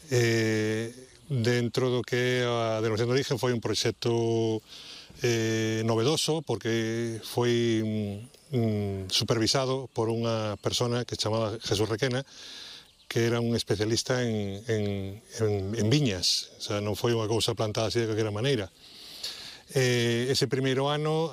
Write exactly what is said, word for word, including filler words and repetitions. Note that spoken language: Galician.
Eh, dentro do que é a denominación de origen foi un proxecto eh, novedoso porque foi mm, supervisado por unha persona que se chamaba Jesús Requena, que era un especialista en, en, en, en viñas, o sea, non foi unha cousa plantada así de calquera maneira. Eh, ese primeiro ano